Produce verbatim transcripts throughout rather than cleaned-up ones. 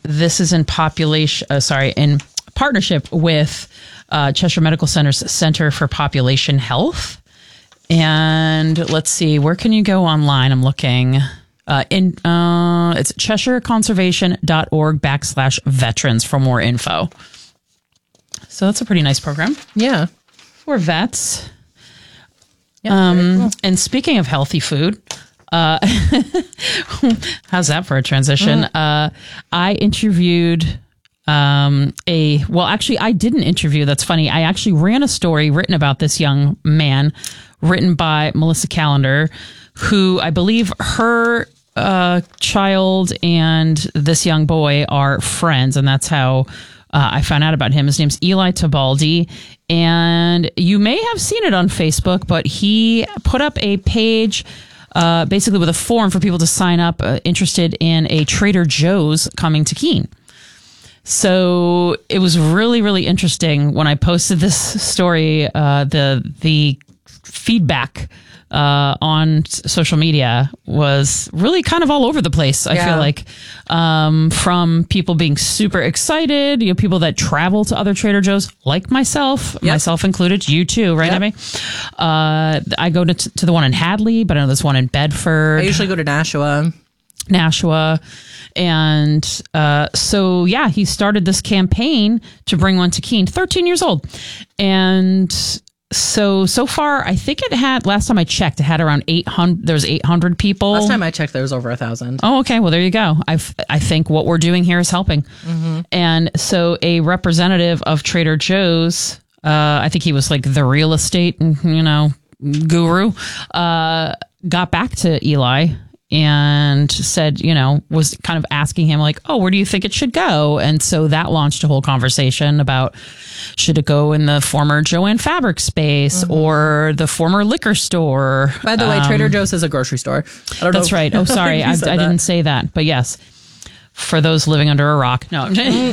this is in population, uh, sorry, in partnership with uh, Cheshire Medical Center's Center for Population Health. And let's see, where can you go online? I'm looking. Uh, in uh, it's cheshireconservation.org backslash veterans for more info. So that's a pretty nice program. Yeah. For vets. Yeah, um, cool. And speaking of healthy food, uh, how's that for a transition? Mm. Uh, I interviewed um, a, well, actually, I didn't interview. That's funny. I actually ran a story written about this young man, written by Melissa Callender, who I believe her uh, child and this young boy are friends. And that's how uh, I found out about him. His name's Eli Tabaldi. And you may have seen it on Facebook, but he put up a page uh, basically with a form for people to sign up uh, interested in a Trader Joe's coming to Keene. So it was really, really interesting when I posted this story, uh, the the feedback uh, on social media was really kind of all over the place. I yeah. feel like um, from people being super excited, you know, people that travel to other Trader Joe's, like myself, yep. myself included, you too, right, yep. Emmy? Uh, I go to, to the one in Hadley, but I know there's one in Bedford. I usually go to Nashua. Nashua. And uh, so, yeah, he started this campaign to bring one to Keene, thirteen years old. And so, so far, I think it had, last time I checked, it had around eight hundred, there was eight hundred people. Last time I checked, there was over a thousand. Oh, okay. Well, there you go. I I think what we're doing here is helping. Mm-hmm. And so a representative of Trader Joe's, uh, I think he was like the real estate, you know, guru, uh, got back to Eli and said, you know, was kind of asking him like, oh, where do you think it should go? And so that launched a whole conversation about, should it go in the former Joann Fabric space mm-hmm. or the former liquor store? By the um, way, Trader Joe's is a grocery store. I don't that's know right. Oh, sorry. I, I didn't say that. But yes, for those living under a rock. No.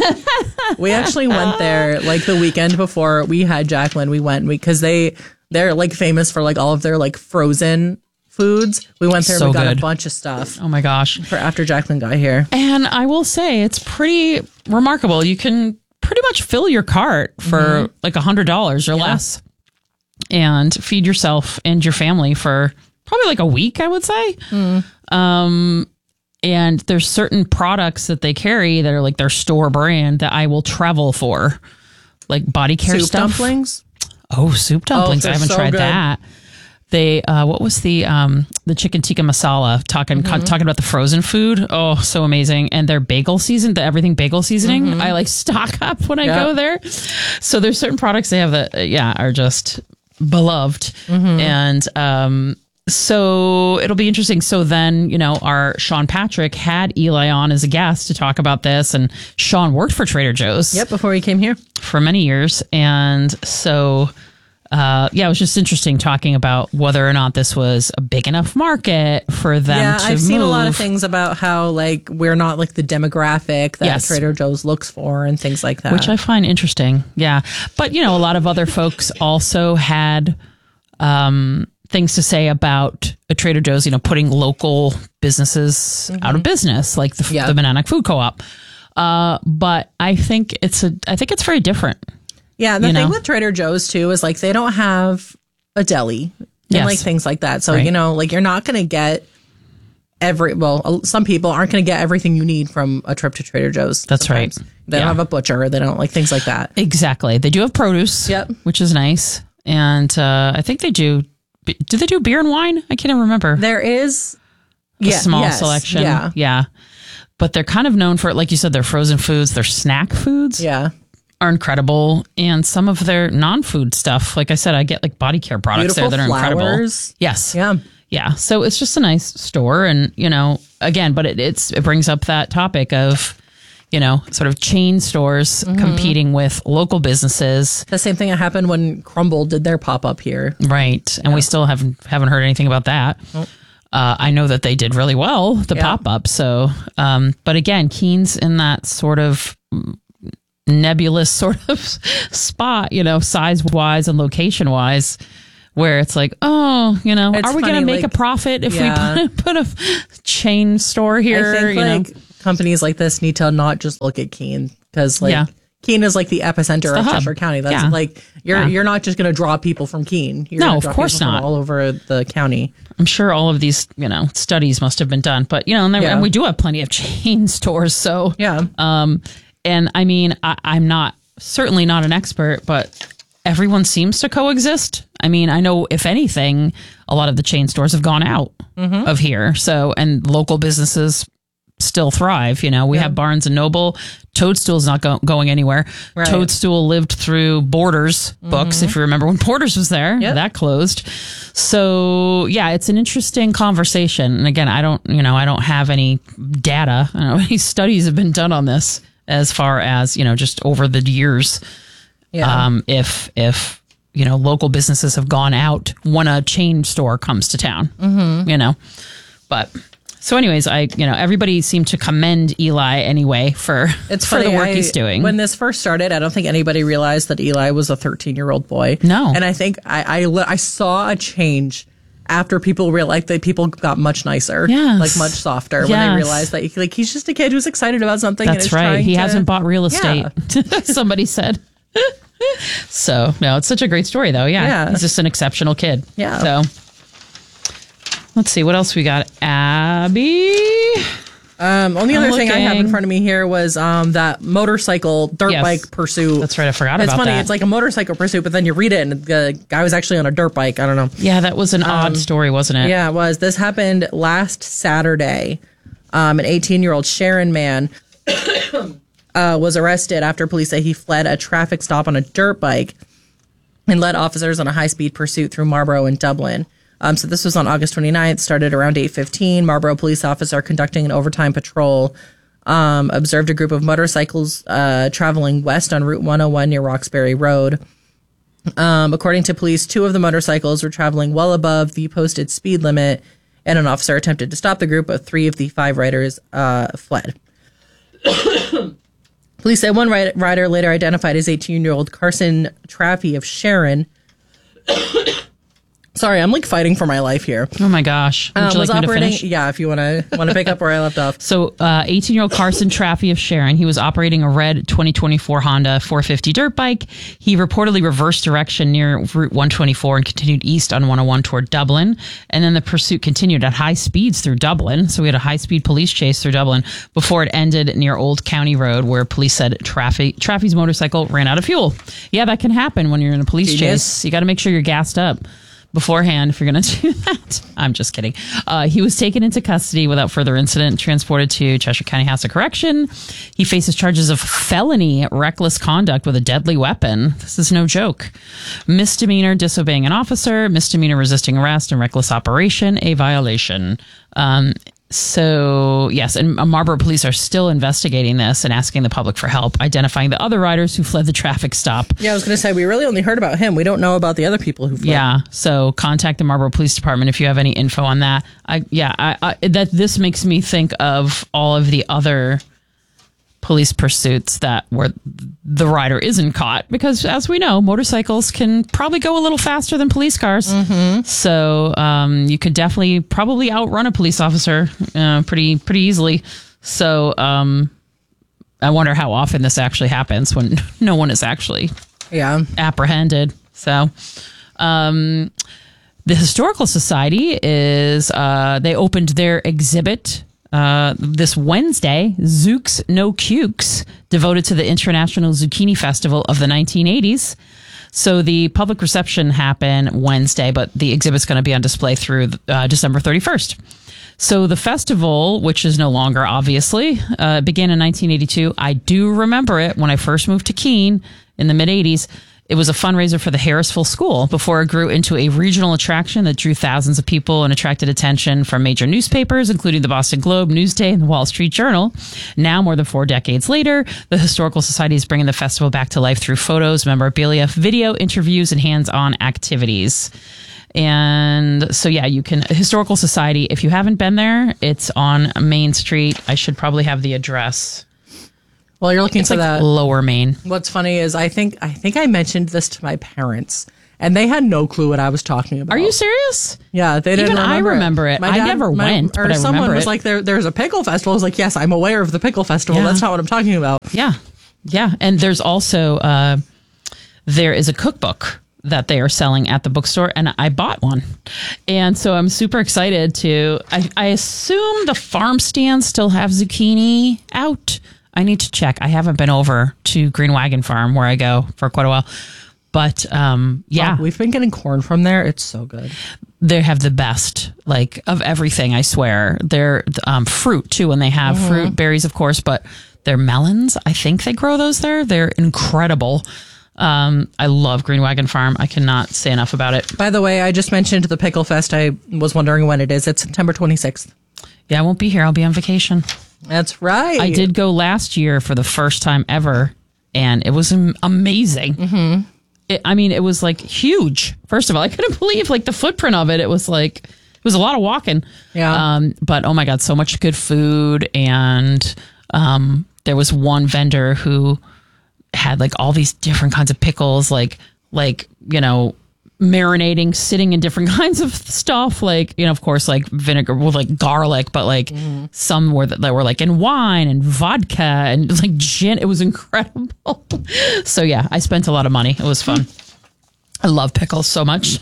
We actually went there like the weekend before we had Jacqueline. We went because they, they're like famous for like all of their like frozen foods. We went there so and we got good. a bunch of stuff. Oh my gosh. For after Jacqueline got here. And I will say it's pretty remarkable. You can pretty much fill your cart for mm-hmm. like a hundred dollars or yeah. less and feed yourself and your family for probably like a week, I would say. Mm. Um, and there's certain products that they carry that are like their store brand that I will travel for, like body care soup stuff. Dumplings? Oh, soup dumplings. Oh, I haven't so tried good. that. They, uh, what was the, um, the chicken tikka masala talking, mm-hmm. talking about the frozen food. Oh, so amazing. And their bagel season, the everything bagel seasoning. Mm-hmm. I like stock up when I yep. go there. So there's certain products they have that, uh, yeah, are just beloved. Mm-hmm. And, um, so it'll be interesting. So then, you know, our Sean Patrick had Eli on as a guest to talk about this. And Sean worked for Trader Joe's. Yep. Before he came here. For many years. And so, Uh, yeah, it was just interesting talking about whether or not this was a big enough market for them yeah, to I've move. seen a lot of things about how like we're not like the demographic that yes. Trader Joe's looks for and things like that. Which I find interesting. Yeah. But, you know, a lot of other folks also had um, things to say about a Trader Joe's, you know, putting local businesses mm-hmm. out of business, like the, yeah. the Monadnock Food Co-op. Uh, but I think it's a, I think it's very different. Yeah, the you thing know? with Trader Joe's, too, is like they don't have a deli and yes. like things like that. So, right. you know, like you're not going to get every, well, some people aren't going to get everything you need from a trip to Trader Joe's. That's sometimes. right. They yeah. don't have a butcher. They don't like things like that. Exactly. They do have produce, yep. which is nice. And uh, I think they do, do they do beer and wine? I can't even remember. There is a yeah, small yes, selection. Yeah. Yeah. But they're kind of known for, like you said, their frozen foods, their snack foods. Yeah. Are incredible, and some of their non-food stuff, like I said, I get like body care products Beautiful there that are flowers. incredible. Yes, yeah, yeah. So it's just a nice store, and you know, again, but it it's it brings up that topic of, you know, sort of chain stores mm-hmm. competing with local businesses. The same thing that happened when Crumble did their pop up here, right? And yeah. we still haven't haven't heard anything about that. Nope. Uh, I know that they did really well, the yeah. pop up. So, um, but again, Keene's in that sort of nebulous sort of spot, you know, size wise and location wise, where it's like, oh, you know, it's are we going to make like, a profit if yeah. we put, put a chain store here? I think you like know? companies like this need to not just look at Keene, because like yeah. Keene is like the epicenter of Cheshire County. That's yeah. like you're yeah. you're not just going to draw people from Keene. You're no, of course not. All over the county. I'm sure all of these, you know, studies must have been done, but you know, and, there, yeah. and we do have plenty of chain stores. So yeah. Um, and I mean, I, I'm not certainly not an expert, but everyone seems to coexist. I mean, I know if anything, a lot of the chain stores have gone out mm-hmm. of here. So and local businesses still thrive. You know, we yeah. have Barnes and Noble. Toadstool's not go- going anywhere. Right. Toadstool lived through Borders books. Mm-hmm. If you remember when Borders was there, yep. that closed. So yeah, it's an interesting conversation. And again, I don't, you know, I don't have any data. I don't know any studies have been done on this as far as, you know, just over the years. Yeah. Um, if, if, you know, local businesses have gone out when a chain store comes to town, mm-hmm. you know, but so anyways, I, you know, everybody seemed to commend Eli anyway for, it's for funny, the work I, he's doing. When this first started, I don't think anybody realized that Eli was a thirteen year old boy. No. And I think I, I, I saw a change after people realized that people got much nicer, yes. like much softer yes. when they realized that like he's just a kid who's excited about something. That's and is right. He to, hasn't bought real estate. Yeah. Somebody said. So no, it's such a great story though. Yeah. yeah. He's just an exceptional kid. Yeah. So let's see what else we got. Abby. Um, only other thing I have in front of me here was um, that motorcycle dirt yes. bike pursuit. That's right. I forgot it's about funny, that. It's like a motorcycle pursuit, but then you read it and the guy was actually on a dirt bike. I don't know. Yeah, that was an um, odd story, wasn't it? Yeah, it was. This happened last Saturday. Um, an eighteen-year-old Sharon man uh, was arrested after police say he fled a traffic stop on a dirt bike and led officers on a high-speed pursuit through Marlborough and Dublin. Um, so this was on August twenty-ninth, started around eight fifteen. Marlborough police officer conducting an overtime patrol um, observed a group of motorcycles uh, traveling west on Route one oh one near Roxbury Road. Um, according to police, two of the motorcycles were traveling well above the posted speed limit, and an officer attempted to stop the group, but three of the five riders uh, fled. Police say one rider later identified as eighteen-year-old Carson Traffy of Sharon. Sorry, I'm like fighting for my life here. Oh my gosh! Would um, you was like operating, me to finish? Yeah, if you want to want to pick up where I left off. So, uh, eighteen-year-old Carson Traffy of Sharon, he was operating a red twenty twenty-four Honda four fifty dirt bike. He reportedly reversed direction near Route one twenty-four and continued east on one oh one toward Dublin. And then the pursuit continued at high speeds through Dublin. So we had a high-speed police chase through Dublin before it ended near Old County Road, where police said Traffy, Traffy's motorcycle ran out of fuel. Yeah, that can happen when you're in a police Genius. chase. You got to make sure you're gassed up beforehand if you're going to do that. I'm just kidding. Uh, he was taken into custody without further incident, transported to Cheshire County House of Correction. He faces charges of felony reckless conduct with a deadly weapon. This is no joke. Misdemeanor disobeying an officer, misdemeanor resisting arrest, and reckless operation, a violation. Um, So, yes, and Marlborough police are still investigating this and asking the public for help, identifying the other riders who fled the traffic stop. Yeah, I was going to say, we really only heard about him. We don't know about the other people who fled. Yeah, so contact the Marlborough Police Department if you have any info on that. I, yeah, I, I, that this makes me think of all of the other police pursuits that where the rider isn't caught, because as we know, motorcycles can probably go a little faster than police cars. Mm-hmm. So um, you could definitely probably outrun a police officer uh, pretty pretty easily. So um, I wonder how often this actually happens when no one is actually yeah apprehended. So um, the Historical Society is uh, they opened their exhibit Uh, this Wednesday, Zooks No Cukes, devoted to the International Zucchini Festival of the nineteen eighties. So the public reception happened Wednesday, but the exhibit's going to be on display through uh, December thirty-first. So the festival, which is no longer, obviously, uh, began in nineteen eighty-two. I do remember it when I first moved to Keene in the mid-eighties. It was a fundraiser for the Harrisville School before it grew into a regional attraction that drew thousands of people and attracted attention from major newspapers, including the Boston Globe, Newsday, and the Wall Street Journal. Now, more than four decades later, the Historical Society is bringing the festival back to life through photos, memorabilia, video, interviews, and hands-on activities. And so, yeah, you can, Historical Society, if you haven't been there, it's on Main Street. I should probably have the address. Well, you're looking it's for like that Lower Main. What's funny is I think I think I mentioned this to my parents, and they had no clue what I was talking about. Are you serious? Yeah, they didn't. Even remember I remember it. it. I dad, never my, went, or but I someone remember was it. like, "There, there's a pickle festival." I was like, "Yes, I'm aware of the pickle festival. Yeah. That's not what I'm talking about." Yeah, yeah, and there's also uh, there is a cookbook that they are selling at the bookstore, and I bought one, and so I'm super excited to. I, I assume the farm stands still have zucchini out. I need to check. I haven't been over to Green Wagon Farm where I go for quite a while. But um, yeah, oh, we've been getting corn from there. It's so good. They have the best, like, of everything, I swear. They're um, fruit, too, and they have mm-hmm. fruit, berries, of course, but they're melons. I think they grow those there. They're incredible. Um, I love Green Wagon Farm. I cannot say enough about it. By the way, I just mentioned the Pickle Fest. I was wondering when it is. It's September twenty-sixth. Yeah, I won't be here. I'll be on vacation. That's right. I did go last year for the first time ever, and it was amazing. Mm-hmm. It, I mean, it was like huge. First of all, I couldn't believe like the footprint of it. It was like, it was a lot of walking. Yeah. Um, but oh my God, so much good food. And um, there was one vendor who had like all these different kinds of pickles, like, like, you know, marinating, sitting in different kinds of stuff, like, you know, of course, like vinegar with like garlic, but like mm-hmm. some were that, that were like in wine and vodka and like gin. It was incredible. So yeah, I spent a lot of money. It was fun. I love pickles so much.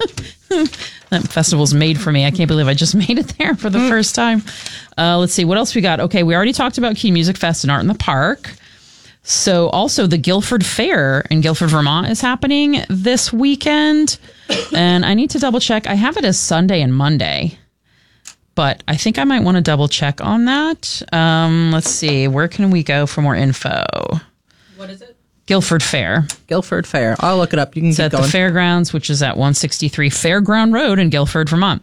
That festival's made for me. I can't believe I just made it there for the mm. first time. Uh, let's see what else we got. Okay, we already talked about Key Music Fest and Art in the Park. So also the Guilford Fair in Guilford, Vermont is happening this weekend. And I need to double check. I have it as Sunday and Monday, but I think I might want to double check on that. Um, let's see. Where can we go for more info? What is it? Guilford Fair. Guilford Fair. I'll look it up. You can it's keep at going. The Fairgrounds, which is at one sixty-three Fairground Road in Guilford, Vermont.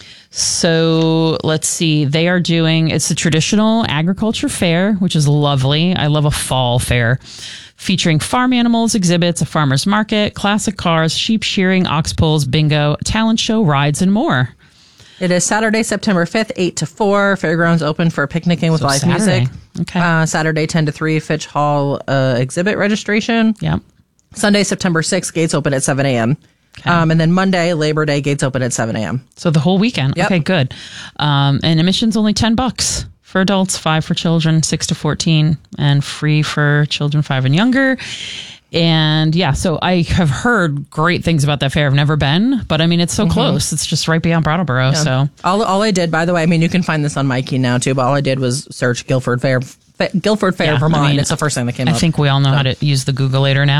So let's see. They are doing, it's a traditional agriculture fair, which is lovely. I love a fall fair featuring farm animals, exhibits, a farmer's market, classic cars, sheep shearing, ox pulls, bingo, talent show, rides, and more. It is Saturday, September fifth, eight to four. Fairgrounds open for picnicking with so live Saturday. music. Okay. Uh, Saturday, ten to three, Fitch Hall uh, exhibit registration. Yep. Sunday, September sixth, gates open at seven a.m. Okay. Um, and then Monday, Labor Day, gates open at seven a.m. So the whole weekend. Yep. Okay, good. Um, and admission's only ten bucks for adults, five for children, six to fourteen, and free for children five and younger. And yeah, so I have heard great things about that fair. I've never been, but I mean, it's so mm-hmm. close. It's just right beyond Brattleboro. Yeah. So all, all I did, by the way, I mean, you can find this on MyKey now too, but all I did was search Guilford Fair, Fa- Guilford Fair, yeah, Vermont. I mean, it's the first thing that came I up. I think we all know so. how to use the Googleator now.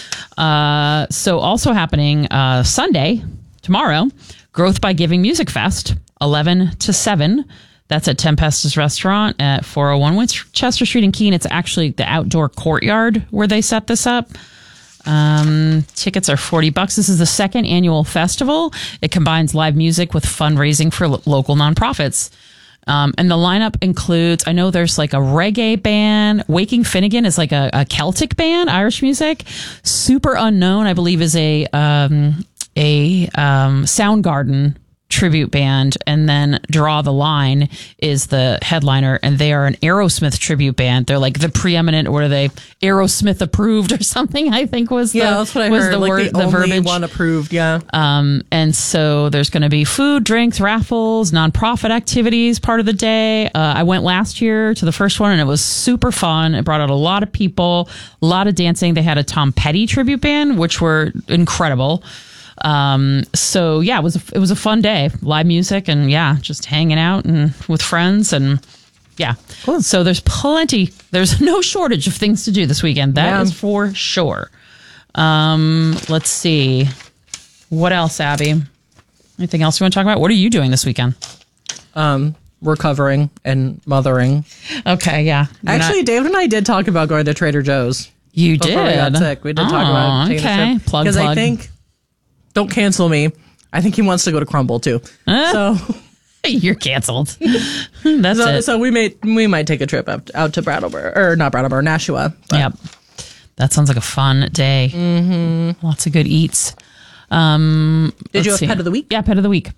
Uh, so also happening uh, Sunday, tomorrow, Growth by Giving Music Fest, eleven to seven. That's at Tempest's Restaurant at four oh one Winchester Street in Keene. It's actually the outdoor courtyard where they set this up. Um, tickets are forty bucks. This is the second annual festival. It combines live music with fundraising for lo- local nonprofits. Um, and the lineup includes, I know there's like a reggae band. Waking Finnegan is like a, a Celtic band, Irish music. Super Unknown, I believe, is a um, a um, Soundgarden tribute band. And then Draw the Line is the headliner, and they are an Aerosmith tribute band. They're like the preeminent, or are they Aerosmith approved or something, I think was the, yeah, that's what I was heard. the like word, the, the only verbiage. one approved, yeah. Um, and so there's going to be food, drinks, raffles, nonprofit activities part of the day. Uh, I went last year to the first one, and it was super fun. It brought out a lot of people, a lot of dancing. They had a Tom Petty tribute band, which were incredible. Um, so yeah, it was, a, it was a fun day, live music, and yeah, just hanging out and with friends, and yeah. Cool. So there's plenty, there's no shortage of things to do this weekend. That yeah. is for sure. Um, let's see. What else, Abby? Anything else you want to talk about? What are you doing this weekend? Um, recovering and mothering. Okay. Yeah. You're Actually, not- David and I did talk about going to Trader Joe's. You before did? We got sick. We did oh, talk about taking okay. a trip. Plug, Because plug. I think, don't cancel me. I think he wants to go to Crumble too. Uh, so you're canceled. That's so, it. So we may we might take a trip out, out to Brattleboro, or not Brattleboro, Nashua. But. Yep. That sounds like a fun day. Mm-hmm. Lots of good eats. Um, Did you have see. Pet of the Week? Yeah, Pet of the Week.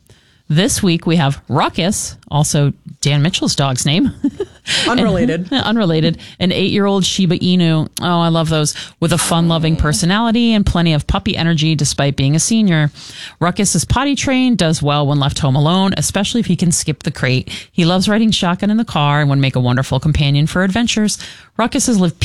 This week we have Ruckus, also Dan Mitchell's dog's name. Unrelated. And, unrelated. An eight-year-old Shiba Inu. Oh, I love those. With a fun-loving personality and plenty of puppy energy despite being a senior. Ruckus is potty trained, does well when left home alone, especially if he can skip the crate. He loves riding shotgun in the car and would make a wonderful companion for adventures. Ruckus has lived